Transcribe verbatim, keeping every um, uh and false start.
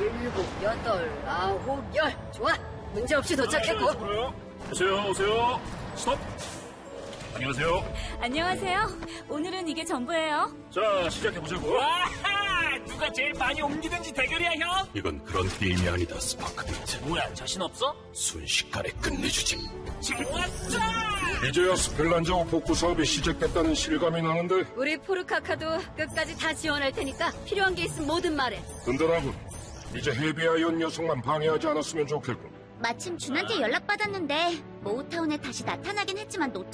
일곱, 여덟, 아홉, 열. 좋아. 문제없이 도착했고. 오세요, 오세요. 스톱. 안녕하세요. 안녕하세요. 오늘은 이게 전부예요. 자, 시작해보자고. 와하! 누가 제일 많이 옮기든지 대결이야, 형? 이건 그런 게임이 아니다, 스파크비트. 뭐야, 자신 없어? 순식간에 끝내주지. 좋았어! 이제야 스펠란자오 복구 사업이 시작됐다는 실감이 나는데 우리 포르카카도 끝까지 다 지원할 테니까 필요한 게 있으면 뭐든 말해. 든든하군. 이제 헤비아이언 녀석만 방해하지 않았으면 좋겠군. 마침 준한테 연락받았는데 모우타운에 다시 나타나긴 했지만 놓쳤